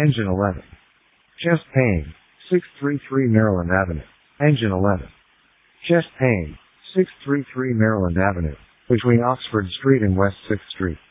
Engine 11. Chest pain. 633 Maryland Avenue. Engine 11. Chest pain. 633 Maryland Avenue. Between Oxford Street and West 6th Street.